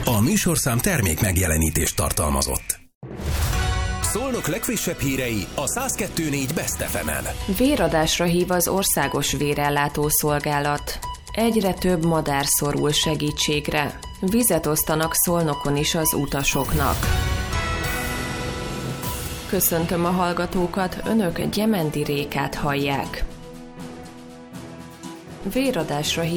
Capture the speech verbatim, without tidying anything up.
A műsorszám termék megjelenítést tartalmazott. Szolnok legfrissebb hírei a száz kettő pont négy Best ef emen. Véradásra hív az Országos Vérellátó Szolgálat. Egyre több madár szorul segítségre. Vizet osztanak Szolnokon is az utasoknak. Köszöntöm a hallgatókat, önök Gyementi Rékát hallják. Véradásra hív